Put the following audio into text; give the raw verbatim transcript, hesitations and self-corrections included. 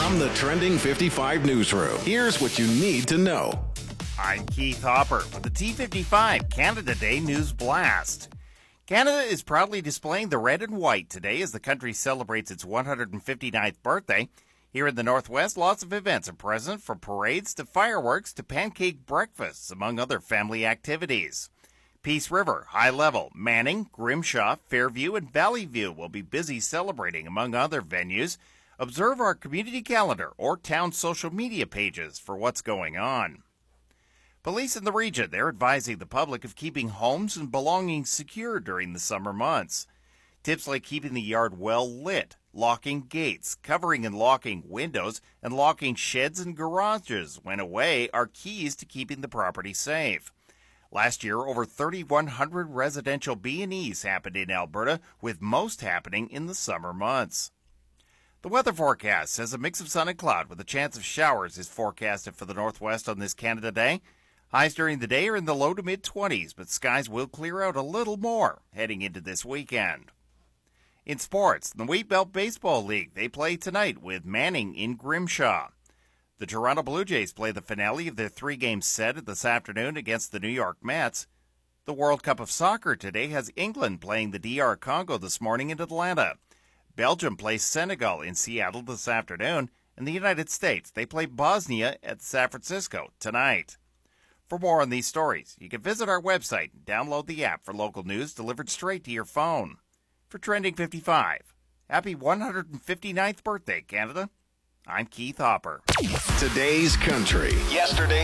From the Trending fifty-five newsroom, here's what you need to know. I'm Keith Hopper with the T fifty-five Canada Day News Blast. Canada is proudly displaying the red and white today as the country celebrates its one hundred fifty-ninth birthday. Here in the Northwest, lots of events are present, from parades to fireworks to pancake breakfasts, among other family activities. Peace River, High Level, Manning, Grimshaw, Fairview, and Valley View will be busy celebrating, among other venues. Observe our community calendar or town social media pages for what's going on. Police in the region, they're advising the public of keeping homes and belongings secure during the summer months. Tips like keeping the yard well lit, locking gates, covering and locking windows, and locking sheds and garages when away are keys to keeping the property safe. Last year, over thirty-one hundred residential B and Es happened in Alberta, with most happening in the summer months. The weather forecast says a mix of sun and cloud with a chance of showers is forecasted for the Northwest on this Canada Day. Highs during the day are in the low to mid-twenties, but skies will clear out a little more heading into this weekend. In sports, the Wheatbelt Baseball League, they play tonight with Manning in Grimshaw. The Toronto Blue Jays play the finale of their three-game set this afternoon against the New York Mets. The World Cup of Soccer today has England playing the D R Congo this morning in Atlanta. Belgium plays Senegal in Seattle this afternoon, and the United States, they play Bosnia at San Francisco tonight. For more on these stories, you can visit our website and download the app for local news delivered straight to your phone. For Trending fifty-five, happy one hundred fifty-ninth birthday, Canada. I'm Keith Hopper. Today's country. Yesterday.